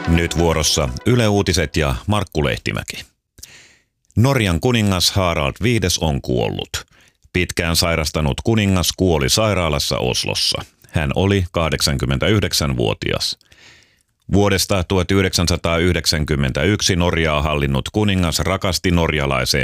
Nyt vuorossa Yle Uutiset ja Markku Lehtimäki. Norjan kuningas Harald V on kuollut. Pitkään sairastanut kuningas kuoli sairaalassa Oslossa. Hän oli 89-vuotias. Vuodesta 1991 Norjaa hallinnut kuningas rakasti norjalaiseen